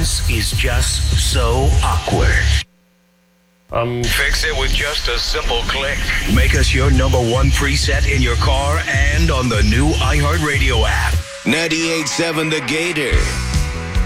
silence is just so awkward. Fix it with just a simple click. Make us your number one preset in your car and on the new iHeartRadio app. 98.7 The Gator.